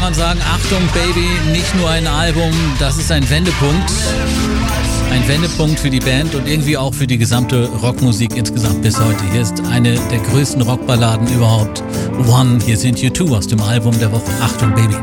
man sagen, Achtung Baby, nicht nur ein Album, das ist ein Wendepunkt. Ein Wendepunkt für die Band und irgendwie auch für die gesamte Rockmusik insgesamt bis heute. Hier ist eine der größten Rockballaden überhaupt. One, hier sind U2 aus dem Album der Woche. Achtung Baby.